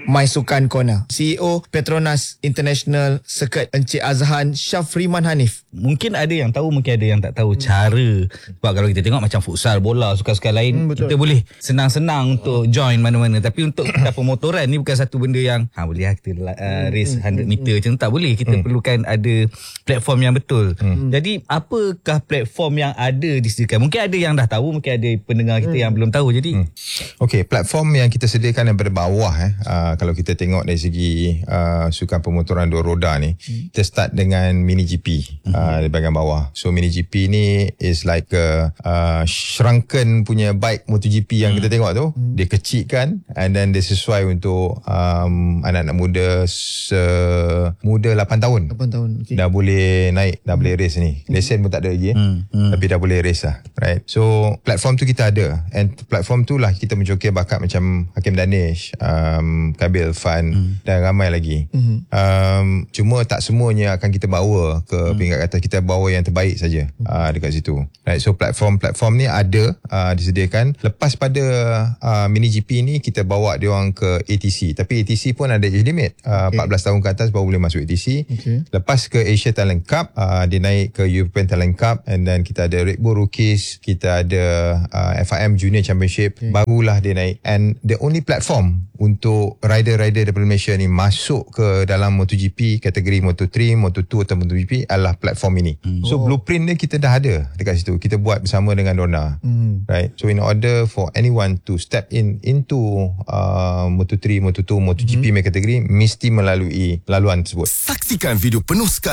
My Sukan Corner. CEO Petronas International Circuit Encik Azhan Syafriman Hanif. Mungkin ada yang tahu, mungkin ada yang tak tahu cara. Sebab kalau kita tengok macam futsal, bola, sukan-sukan lain, kita boleh senang-senang untuk join mana-mana. Tapi untuk kita pemotoran ni bukan satu benda yang boleh lah kita race 100 meter macam tu. Tak boleh. Kita perlukan ada platform yang betul. Jadi apakah platform yang ada disediakan? Mungkin ada yang dah tahu, mungkin ada pendengar kita yang belum tahu. Jadi Okey, platform yang kita sediakan daripada bawah kalau kita tengok dari segi sukan pemotoran dua roda ni, kita start dengan mini GP di bahagian bawah. So mini GP ni is like shrunken punya bike MotoGP yang kita tengok tu. Dia kecilkan and then dia sesuai untuk anak-anak muda muda 8 tahun. 8 tahun. Okay. Dah boleh naik, dah boleh race ni. Lesen pun tak ada lagi tapi dah boleh race lah, right? So platform tu kita ada, and platform tu lah kita mencokir bakat macam Hakim Danish, Kabil Fan dan ramai lagi. Cuma tak semuanya akan kita bawa ke peringkat atas. Kita bawa yang terbaik saja dekat situ, right? So platform ni ada disediakan. Lepas pada mini GP ni kita bawa dia orang ke ATC, tapi ATC pun ada age limit. 14 tahun ke atas baru boleh masuk ATC. Lepas ke Asia Talent Cup, dia naik ke European Talent Cup, and then kita ada Red Bull Rookies, kita ada FIM Junior Championship, barulah dia naik. And the only platform untuk rider-rider daripada Malaysia ni masuk ke dalam MotoGP kategori Moto3, Moto2 atau MotoGP adalah platform ini. So blueprint dia kita dah ada dekat situ. Kita buat bersama dengan Dorna, right? So in order for anyone to step into Moto3, Moto2, MotoGP kategori, mesti melalui laluan tersebut. Saksikan video penuh sekali